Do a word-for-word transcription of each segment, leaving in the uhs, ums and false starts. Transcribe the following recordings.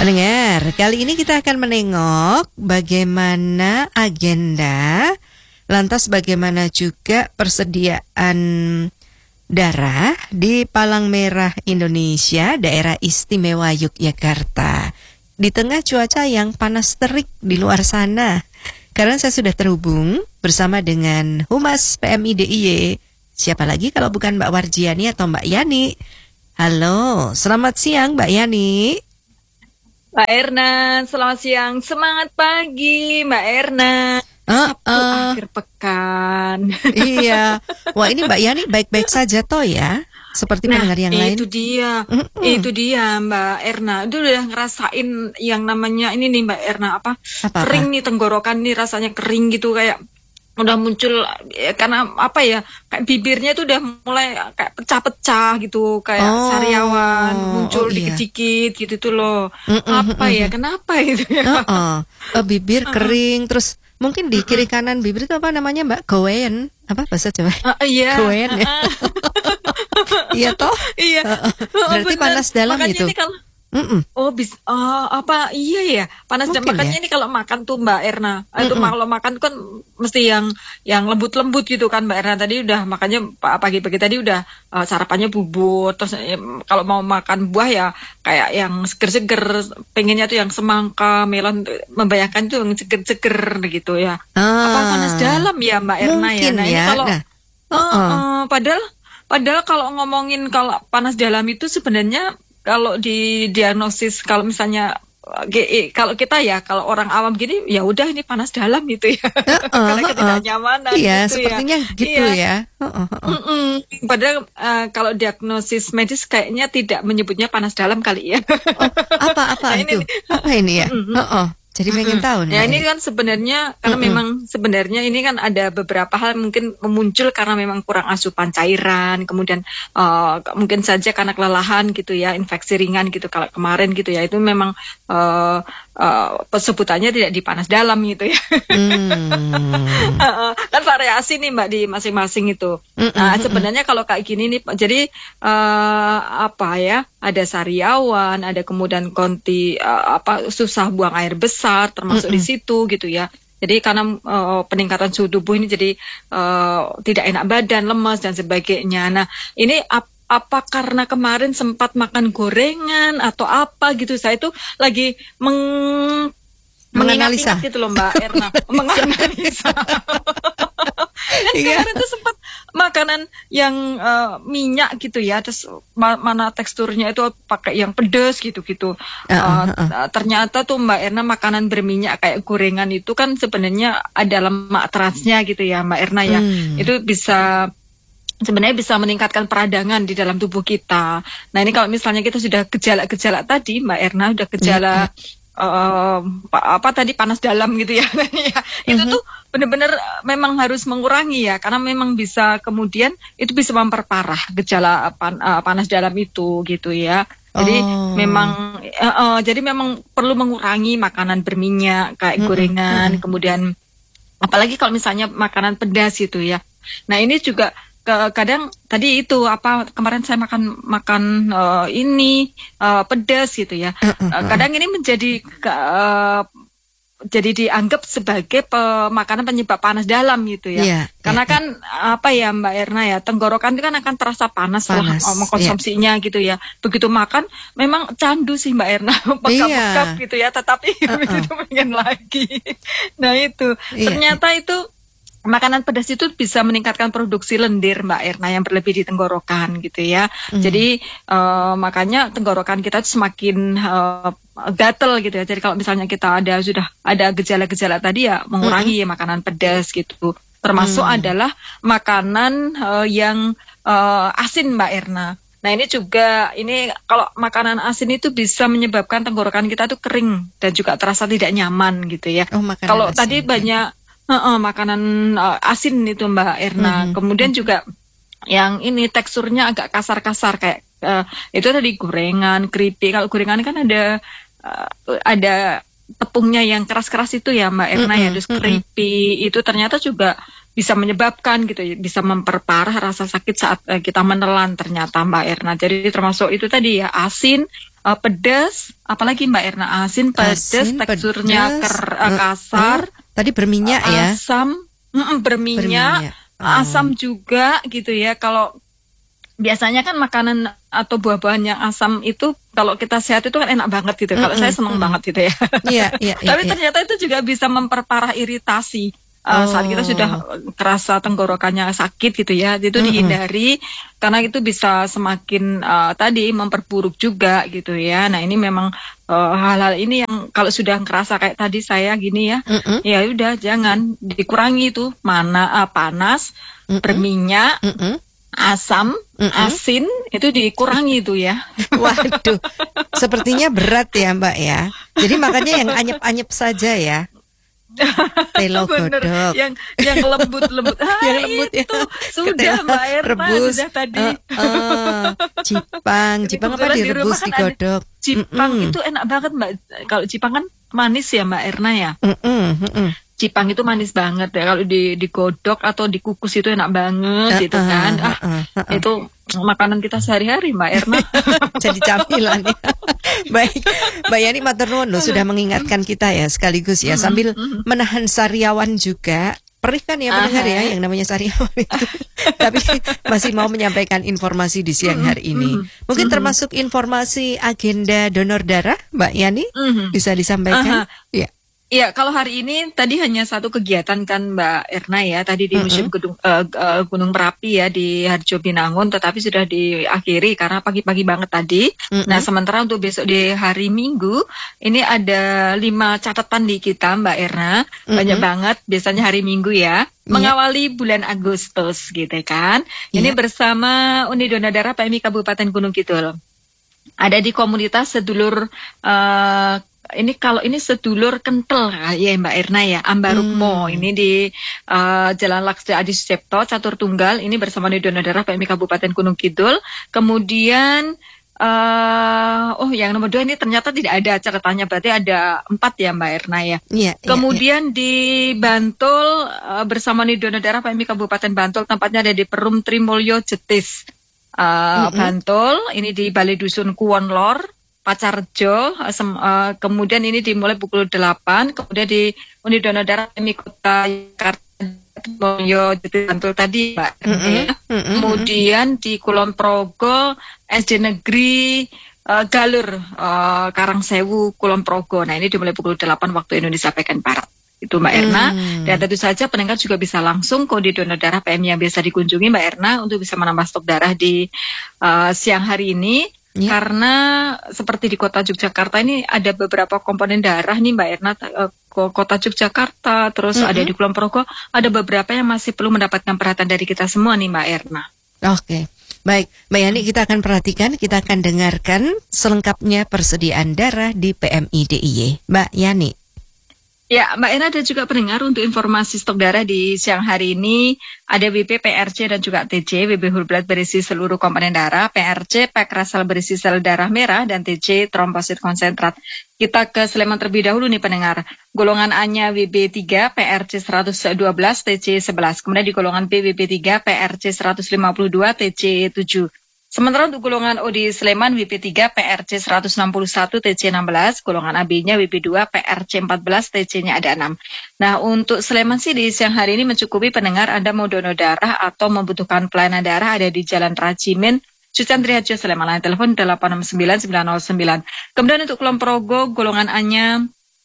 Pendengar, kali ini kita akan menengok bagaimana agenda, lantas bagaimana juga persediaan darah di Palang Merah Indonesia, Daerah Istimewa Yogyakarta. Di tengah cuaca yang panas terik di luar sana. Karena saya sudah terhubung bersama dengan Humas P M I D I Y. Siapa lagi kalau bukan Mbak Warjiani atau Mbak Yani. Halo, selamat siang Mbak Yani. Mbak Erna, selamat siang. Semangat pagi, Mbak Erna. Uh, Sabtu uh, akhir pekan. Iya. Wah, ini Mbak Yani baik-baik saja toh ya? Seperti Nah, pendengar yang lain. itu dia. Mm-mm. Itu dia, Mbak Erna. Itu udah ngerasain yang namanya ini nih, Mbak Erna, apa? Apa-apa? Kering nih tenggorokan nih, rasanya kering gitu, kayak udah muncul ya, karena apa ya, kayak bibirnya itu udah mulai kayak pecah-pecah gitu, kayak Oh, sariawan muncul oh iya. dikit-dikit gitu tuh loh. Mm-mm, Apa ya, mm-mm. kenapa itu ya? Uh-uh. Uh, bibir kering, terus mungkin di kiri kanan bibir itu apa namanya Mbak? Gowen? Apa bahasa Jawa? Ah, iya. Gowen ya? Ah, Iya toh? iya. Uh-uh. Oh, Berarti benar. panas dalam Makanya itu. ini kalau Mm-mm. oh bis oh, apa iya ya panas dalam. Mungkin Makanya ya. ini kalau makan tuh Mbak Erna, ah, itu Mm-mm. kalau makan kan mesti yang yang lembut-lembut gitu kan Mbak Erna. Tadi udah makanya pa- pagi-pagi tadi udah uh, sarapannya bubur. Terus eh, kalau mau makan buah ya kayak yang seger-seger, pengennya tuh yang semangka, melon, membayangkan tuh yang seger-seger gitu ya. Apa panas Ah, dalam ya Mbak Erna ya. mungkin Nah ini ya. kalau Nah, Eh, uh-uh. eh, padahal padahal kalau ngomongin kalau panas dalam itu sebenarnya kalau di diagnosis, kalau misalnya eh, G I, kalau kita ya kalau orang awam gini ya udah ini panas dalam gitu ya. Uh-uh, Karena uh-uh. ketidaknyamanan Iya, gitu ya. sepertinya gitu Iya. ya. Uh-uh, uh-uh. Mm-mm. Padahal eh, kalau diagnosis medis kayaknya tidak menyebutnya panas dalam kali ya. Oh, apa-apa Nah, ini itu? Apa ini ya? Mm-mm. Uh-uh. Jadi pengen tahu Ya nih. ini kan sebenarnya karena Mm-mm. memang sebenarnya ini kan ada beberapa hal mungkin muncul karena memang kurang asupan cairan, kemudian eh, mungkin saja karena kelelahan gitu ya, infeksi ringan gitu kalau kemarin gitu ya, itu memang eh, eh, sebutannya tidak di panas dalam gitu ya. Hmm. Kan variasi nih Mbak di masing-masing itu. Mm-mm, Nah mm-mm. sebenarnya kalau kayak gini nih, jadi eh, apa ya? Ada sariawan, ada kemudian konti eh, apa susah buang air besar, termasuk di Mm-mm. situ gitu ya. Jadi karena eh, peningkatan suhu tubuh ini jadi eh, tidak enak badan, lemas dan sebagainya. Nah ini ap- apa karena kemarin sempat makan gorengan atau apa gitu? Saya itu lagi meng Menganalisa. mengingat-ingat gitu loh Mbak Erna, menganalisa. Kan Iya. kemarin tuh sempat makanan yang eh, minyak gitu ya, terus ma- mana teksturnya itu pakai yang pedas gitu-gitu. Uh-uh, Eh, uh-uh. ternyata tuh Mbak Erna makanan berminyak kayak gorengan itu kan sebenarnya ada lemak transnya gitu ya Mbak Erna ya. Hmm. Itu bisa sebenarnya bisa meningkatkan peradangan di dalam tubuh kita. Nah ini kalau misalnya kita sudah gejala-gejala tadi Mbak Erna, udah gejala eh, pa- apa tadi panas dalam gitu ya, ya itu Mhm. tuh benar-benar memang harus mengurangi ya, karena memang bisa kemudian itu bisa memperparah gejala pan- eh, panas dalam itu gitu ya. Jadi Oh. memang eh, eh, jadi memang perlu mengurangi makanan berminyak kayak Mm-mm, gorengan, mm-mm. kemudian apalagi kalau misalnya makanan pedas gitu ya. Nah ini juga ke- kadang tadi itu apa kemarin saya makan makan eh, ini eh, pedas gitu ya. Uh-uh, Eh, kadang ini menjadi ke- eh, jadi dianggap sebagai pe- makanan penyebab panas dalam gitu ya. Iya, Karena iya, kan apa ya Mbak Erna ya, tenggorokan itu kan akan terasa panas setelah Panas, eh, mengkonsumsinya gitu ya. Begitu makan memang candu sih Mbak Erna, pekap-pekap Iya. gitu ya, tetapi Uh-uh. itu pengen lagi. Nah itu Iya. ternyata itu makanan pedas itu bisa meningkatkan produksi lendir Mbak Erna yang berlebih di tenggorokan gitu ya. Hmm. Jadi eh, makanya tenggorokan kita itu semakin eh, gatel gitu ya. Jadi kalau misalnya kita ada sudah ada gejala-gejala tadi ya mengurangi makanan pedas gitu. Termasuk Hmm. adalah makanan eh, yang eh, asin Mbak Erna. Nah ini juga ini kalau makanan asin itu bisa menyebabkan tenggorokan kita tuh kering dan juga terasa tidak nyaman gitu ya. Oh, makanan Kalau asin. tadi banyak Heeh, makanan uh, asin itu Mbak Erna. Mhm. Kemudian juga yang ini teksturnya agak kasar-kasar kayak uh, itu tadi gorengan, keripik. Kalau gorengan kan ada uh, ada tepungnya yang keras-keras itu ya Mbak Erna ya. Mm-mm, Terus mm-mm. keripik itu ternyata juga bisa menyebabkan gitu ya, bisa memperparah rasa sakit saat uh, kita menelan ternyata Mbak Erna. Jadi termasuk itu tadi ya asin, uh, pedas, apalagi Mbak Erna, asin, pedas, Asin, teksturnya pedas, ker, uh, uh, kasar, uh, tadi berminyak uh, ya. asam, mm-mm, berminyak, Berminyak. Oh. asam juga gitu ya. Kalau biasanya kan makanan atau buah-buahan yang asam itu kalau kita sehat itu kan enak banget gitu. Kalau Mm-mm, saya seneng mm-mm. banget gitu ya. Iya, iya, iya. Tapi iya. ternyata itu juga bisa memperparah iritasi. Uh, saat kita Oh. sudah kerasa tenggorokannya sakit gitu ya, itu Mm-mm. dihindari karena itu bisa semakin uh, tadi memperburuk juga gitu ya. Nah ini memang uh, hal-hal ini yang kalau sudah kerasa kayak tadi saya gini ya, Mm-mm. ya udah jangan dikurangi itu mana uh, panas, Mm-mm. berminyak, Mm-mm. asam, Mm-mm. asin itu dikurangi itu ya. Waduh, sepertinya berat ya Mbak ya. Jadi makanya yang anyep-anyep saja ya. Telo Bener, godok. yang yang lembut-lembut. Ah, Yang lembut ya. itu sudah Ketela Mbak Erna rebus. sudah tadi. Uh, uh, Cipang, Jadi cipang apa kebetulan di direbus rumah kan ada digodok. Cipang Mm-mm. itu enak banget Mbak. Kalau cipang kan manis ya Mbak Erna ya. Mm-mm, mm-mm. Cipang itu manis banget ya. Kalau di digodok atau dikukus itu enak banget gitu Uh-uh, kan. Ah, uh-uh, uh-uh. itu makanan kita sehari-hari Mbak Erna. Jadi camilan ya. Baik, Mbak Yani matur nuwun loh sudah mengingatkan kita ya sekaligus ya sambil menahan sariawan juga. Perih kan ya mendengar ya Aha. yang namanya sariawan itu. Tapi masih mau menyampaikan informasi di siang hari ini. Mungkin termasuk informasi agenda donor darah, Mbak Yani Mhm. bisa disampaikan? Aha. Ya. Iya, kalau hari ini tadi hanya satu kegiatan kan Mbak Erna ya, tadi di Mm-mm. Museum Gedung, eh, eh, Gunung Merapi ya di Harjo Binangun, tetapi sudah diakhiri karena pagi-pagi banget tadi. Mm-mm. Nah, sementara untuk besok di hari Minggu, ini ada lima catatan di kita Mbak Erna, banyak Mm-mm. banget, biasanya hari Minggu ya, mengawali bulan Agustus gitu kan. Ini Iya. bersama Uni Donor Darah P M I Kabupaten Gunung Kidul. Ada di komunitas sedulur eh, ini kalau ini sedulur kental ya Mbak Erna ya, Ambarukmo. Hmm. Ini di eh, Jalan Laksda Adi Sucipto Catur Tunggal, ini bersama Uni Donor Darah P M I Kabupaten Gunung Kidul. Kemudian eh oh yang nomor dua ini ternyata tidak ada catatannya, berarti ada empat ya Mbak Erna ya. Iya, iya, Kemudian di Bantul eh, bersama Uni Donor Darah P M I Kabupaten Bantul, tempatnya ada di Perum Trimulyo Jetis eh, Mm-mm. Bantul, ini di Balai Dusun Kuwon Lor, Pacarjo, eh, sem- eh, kemudian ini dimulai pukul delapan, kemudian di Uni Donor Darah P M I Kota Jakarta Trimulyo Jetis Bantul tadi Mbak Erna Mm-mm. ya. Mm-mm. Kemudian di Kulon Progo S D Negeri eh, Galur eh, Karangsewu Kulon Progo. Nah ini dimulai pukul delapan waktu Indonesia bagian Barat. Itu Mbak Erna. Hmm. Dan tentu saja pendengar juga bisa langsung ke Uni Donor Darah P M I yang biasa dikunjungi Mbak Erna untuk bisa menambah stok darah di eh, siang hari ini. Ya. Karena seperti di kota Yogyakarta ini ada beberapa komponen darah nih Mbak Erna, eh, ko- kota Yogyakarta, terus Mm-mm. ada di Kulon Progo, ada beberapa yang masih perlu mendapatkan perhatian dari kita semua nih Mbak Erna. Oke, baik Mbak Yani, kita akan perhatikan, kita akan dengarkan selengkapnya persediaan darah di P M I D I Y. Mbak Yani. Ya, Mbak Ena dan juga pendengar, untuk informasi stok darah di siang hari ini ada W B, P R C dan juga T C. W B whole blood berisi seluruh komponen darah, P R C pack rasal berisi sel darah merah, dan T C trombosit konsentrat. Kita ke Sleman terlebih dahulu nih pendengar. Golongan A-nya W B tiga, P R C seratus dua belas, T C sebelas. Kemudian di golongan B W B tiga, P R C seratus lima puluh dua, T C tujuh. Sementara untuk golongan O di Sleman, W P tiga, P R C seratus enam puluh satu, T C enam belas. Golongan A B-nya W P dua, P R C empat belas, T C-nya ada enam. Nah, untuk Sleman sih di siang hari ini mencukupi pendengar Anda mau donor darah atau membutuhkan pelayanan darah ada di Jalan Rajimin, Sucian Triharjo, Sleman. Line telepon delapan enam sembilan sembilan nol sembilan. Kemudian untuk Kulon Progo, golongan A-nya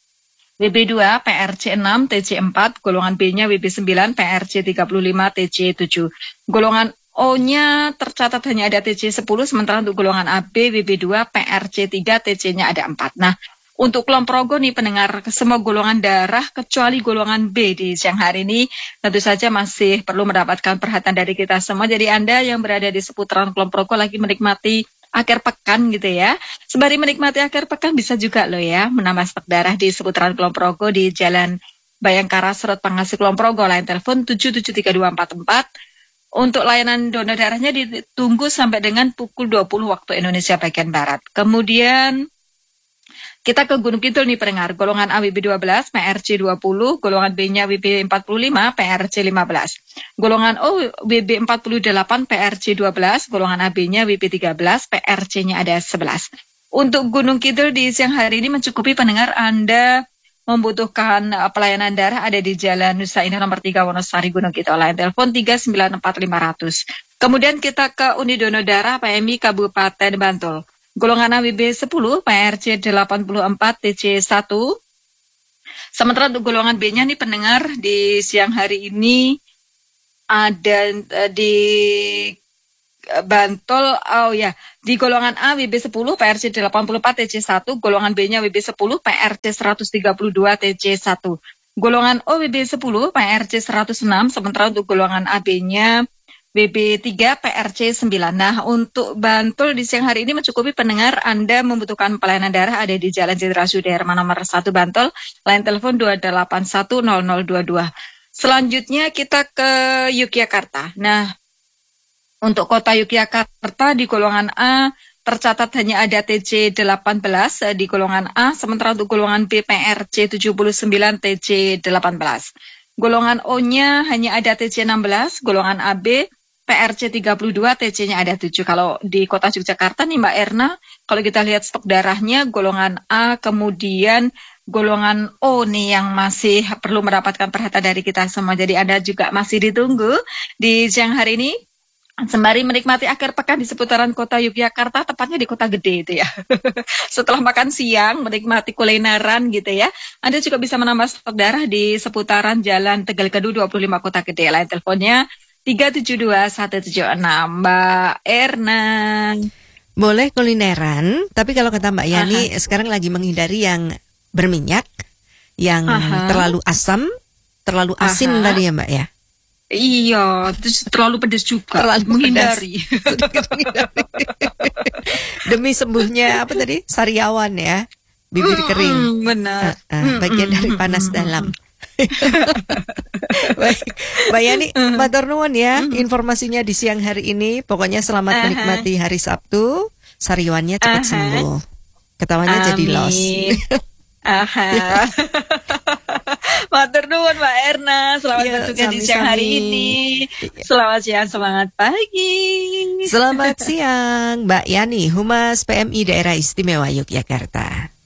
W B dua, P R C enam, T C empat. Golongan B-nya W B sembilan, P R C tiga puluh lima, T C tujuh. Golongan O-nya tercatat hanya ada T C sepuluh, sementara untuk golongan A B, W B dua, P R C tiga, T C-nya ada empat. Nah, untuk Kulon Progo nih pendengar, semua golongan darah kecuali golongan B di siang hari ini tentu saja masih perlu mendapatkan perhatian dari kita semua. Jadi Anda yang berada di seputaran Kulon Progo lagi menikmati akhir pekan gitu ya. Sembari menikmati akhir pekan bisa juga loh ya menambah stok darah di seputaran Kulon Progo di Jalan Bayangkara Serut Pangasih Kulon Progo. Line telepon tujuh tujuh tiga dua empat empat. Untuk layanan donor darahnya ditunggu sampai dengan pukul dua puluh waktu Indonesia bagian Barat. Kemudian kita ke Gunung Kidul nih pendengar. Golongan A W B dua belas, P R C dua puluh. Golongan B-nya W B empat puluh lima, P R C lima belas. Golongan O W B empat puluh delapan, P R C dua belas. Golongan A B-nya W B tiga belas, P R C-nya ada sebelas. Untuk Gunung Kidul di siang hari ini mencukupi pendengar Anda membutuhkan uh, pelayanan darah ada di Jalan Nusa Indah nomor tiga Wonosari Gunung Kidul. Line telepon tiga sembilan empat lima nol nol. Kemudian kita ke Unidono Darah P M I Kabupaten Bantul. Golongan A W B sepuluh, P R C delapan puluh empat, T C satu. Sementara untuk golongan B-nya nih pendengar di siang hari ini ada uh, di Bantul, oh ya, di golongan A W B sepuluh, P R C delapan puluh empat, T C satu, golongan B-nya W B sepuluh, P R C seratus tiga puluh dua, T C satu. Golongan O W B sepuluh, P R C seratus enam, sementara untuk golongan A B-nya W B tiga, P R C sembilan. Nah, untuk Bantul di siang hari ini mencukupi pendengar Anda membutuhkan pelayanan darah ada di Jalan Jenderal Sudirman nomor satu Bantul, line telepon dua delapan satu nol nol dua dua. Selanjutnya kita ke Yogyakarta. Nah, untuk kota Yogyakarta di golongan A tercatat hanya ada T C delapan belas di golongan A, sementara untuk golongan B P R C tujuh puluh sembilan, T C delapan belas. Golongan O-nya hanya ada T C enam belas, golongan A B P R C tiga puluh dua, T C-nya ada tujuh. Kalau di kota Yogyakarta nih Mbak Erna, kalau kita lihat stok darahnya golongan A, kemudian golongan O nih yang masih perlu mendapatkan perhatian dari kita semua. Jadi Anda juga masih ditunggu di siang hari ini. Sembari menikmati akhir pekan di seputaran kota Yogyakarta, tepatnya di kota gede itu ya. Setelah makan siang, menikmati kulineran gitu ya. Anda juga bisa menambah stok darah di seputaran Jalan Tegal Kedu dua puluh lima Kota Gede. Line teleponnya tiga tujuh dua satu tujuh enam. Mbak Erna. Boleh kulineran, tapi kalau kata Mbak Yani, Aha. sekarang lagi menghindari yang berminyak, yang Aha. terlalu asam, terlalu asin Aha. tadi ya Mbak ya. Iya, terus terlalu pedas juga. Terlalu menghindari. Sedikit menghindari. Demi sembuhnya apa tadi? Sariawan ya, bibir kering. Mm, benar. Uh, uh, bagian dari panas dalam. Baik, Mbak Yani, matur nuwun ya informasinya di siang hari ini. Pokoknya selamat menikmati hari Sabtu. Sariawannya cepat Aha. sembuh. Ketawanya jadi los. Aha. Matur nuwun Mbak Erna, selamat Ya, bertugas di sami-sami. siang hari ini. Selamat siang, semangat pagi. Selamat siang, Mbak Yani, Humas P M I Daerah Istimewa Yogyakarta.